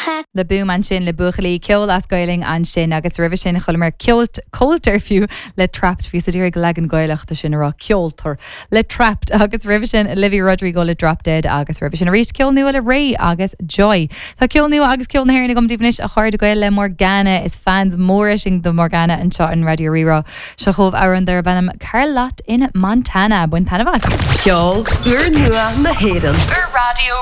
Le boom an sin le buchalí ceol as goiling an sin agus rih sin chuir coltar fiú le trapped fi sadíir legan goileach de sin rá ceoltar le trapped agus rih sin Olivia Rodrigo le drop dead agus rih sin a rís ceol nua le Ray agus Joy. Tá ceol nua agus ceol na hhéirna gom díbnis a chuir de goil le Morgana is fans mórising do Morgana an seo an Radio Rira se chomh áran dar benam Carlot in Montana buin tanna vas. Ceol gur nua na hhéireann. Radio